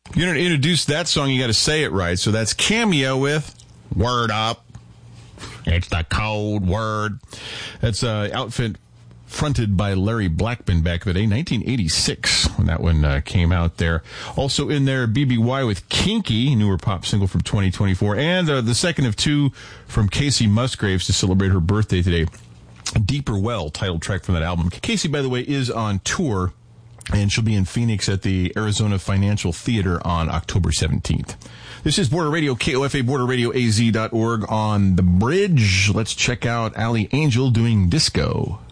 You don't introduce that song, you got to say it right. So that's Cameo with Word Up. It's the code word. That's outfit fronted by Larry Blackman back in the day, 1986, when that one came out there. Also in there, BBY with Kinky, newer pop single from 2024, and the second of two from Casey Musgraves to celebrate her birthday today. Deeper Well, title track from that album. Casey, by the way, is on tour, and she'll be in Phoenix at the Arizona Financial Theater on October 17th. This is Border Radio, KOFA, BorderRadioAZ.org on the bridge. Let's check out Ali Angel doing Disco.